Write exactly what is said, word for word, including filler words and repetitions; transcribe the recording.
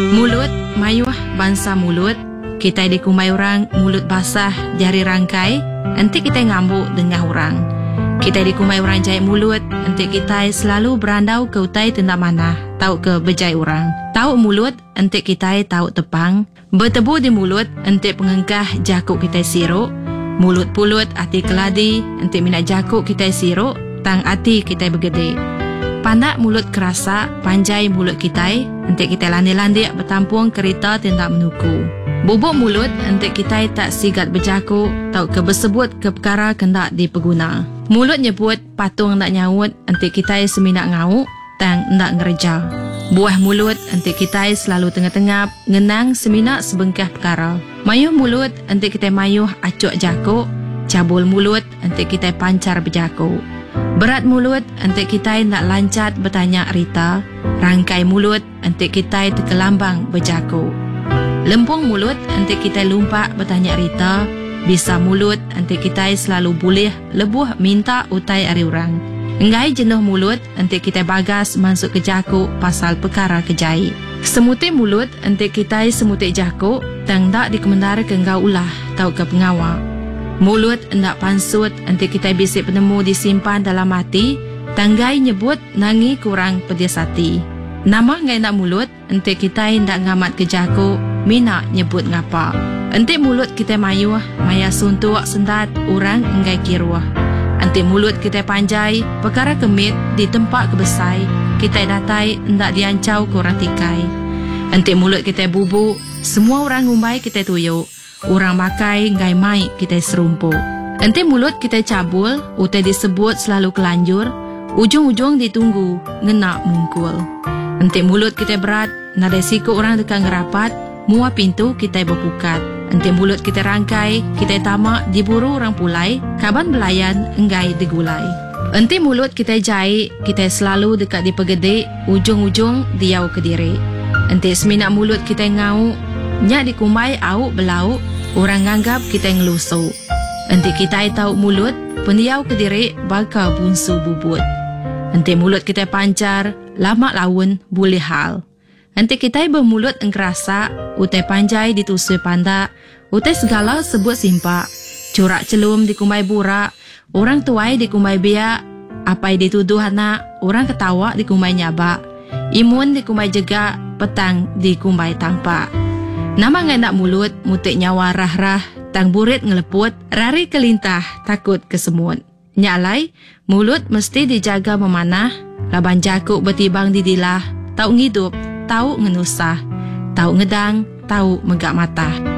Mulut, mayuh bangsa mulut. Kita dikumai orang mulut basah jari rangkai, nanti kita ngambuk dengan orang. Kita dikumai orang jahit mulut, nanti kita selalu berandau ke utai tenda mana, tahu ke bejai orang. Tahu mulut, nanti kita tahu tepang. Bertebu di mulut, nanti pengengkah jakuk kita siruk. Mulut pulut, hati keladi, nanti minat jakuk kita siruk, tang hati kita bergede. Pandak mulut kerasa, panjai mulut kita, nanti kita landik-landik bertampung kereta tenda menuku. Bubuk mulut, nanti kita tak sigat berjakuk, tahu ke bersebut ke perkara kendak dipeguna. Mulut nyebut patung nak nyaut, nanti kita seminat ngauk, tang nak ngereja. Buah mulut, nanti kita selalu tengah-tengah ngenang seminat sebengkah perkara. Mayuh mulut, nanti kita mayuh acuk jakuk. Cabul mulut, nanti kita pancar berjakuk. Berat mulut, nanti kita nak lancat bertanya Rita. Rangkai mulut, nanti kita terkelambang berjakuk. Lempung mulut, nanti kita lumpak bertanya Rita. Bisa mulut, nanti kita selalu boleh lebuh minta utai ari orang. Enggai jenuh mulut, nanti kita bagas masuk ke jakuk pasal perkara kejai. Semutik mulut, nanti kita semutik jakuk, tang tak dikomentar ke engkau ulah, tahu ke pengawal. Mulut hendak pansut, nanti kita bisik penemu disimpan dalam hati, tanggai nyebut nangi kurang pedas hati. Nama ngai nak mulut, nanti kita hendak ngamat ke jakuk, mina nyebut ngapa. Nanti mulut kita mayuh, maya suntuk sendat orang enggai kiruah. Nanti mulut kita panjai, perkara kemit di tempat kebesai, kita datai hendak diancau korang tikai. Nanti mulut kita bubuk, semua orang ngumbai kita tuyuk. Orang makai ngai mai kita serumpuk. Nanti mulut kita cabul, utai disebut selalu kelanjur, ujung-ujung ditunggu, ngena mungkul. Nanti mulut kita berat, nada siku orang dekat ngerapat, mua pintu kita berpukat. Nanti mulut kita rangkai, kita tamak diburu orang pulai, kaban belayan enggai digulai. Nanti mulut kita jahit, kita selalu dekat di pegede, ujung-ujung diau ke diri. Nanti seminat mulut kita ngau, nyak dikumai au belau, orang nganggap kita ngelusuk. Nanti kita tahu mulut, pendiau ke diri bakal bunsu bubut. Nanti mulut kita pancar, lama lawan boleh hal. Nanti kita bermulut engkerasa, utai panjai ditusui pandak, utai segala sebut simpak. Curak celum dikumai burak, orang tuai dikumai biak, apai dituduh anak, orang ketawa dikumai nyabak. Imun dikumai jegak, petang dikumai tampak. Nama ngai nak mulut, mutik nyawa rah-rah, tang burit ngeleput, rari kelintah, takut kesemut. Nyalai, mulut mesti dijaga memanah, laban jakuk bertibang di dilah, tau ngidup, tau ngenusah, tau ngedang, tau megak mata.